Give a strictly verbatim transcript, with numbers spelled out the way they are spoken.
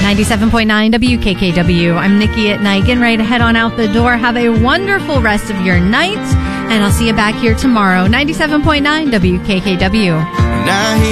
ninety-seven point nine W K K W. I'm Nikki at night, getting ready to head on out the door. Have a wonderful rest of your night, and I'll see you back here tomorrow. ninety-seven point nine W K K W. Now